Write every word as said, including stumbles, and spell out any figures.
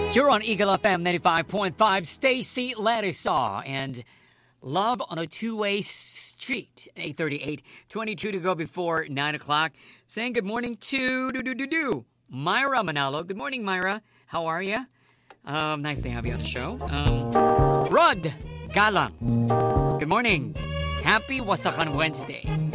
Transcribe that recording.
You're on Eagle F M ninety-five point five. Stacy Larisaw and Love on a Two-Way Street. eight thirty-eight, twenty-two to go before nine o'clock. Saying good morning to do do do do Myra Manalo. Good morning, Myra. How are you? Um, nice to have you on the show. Um, Rod Galang. Good morning. Happy Wasakan Wednesday.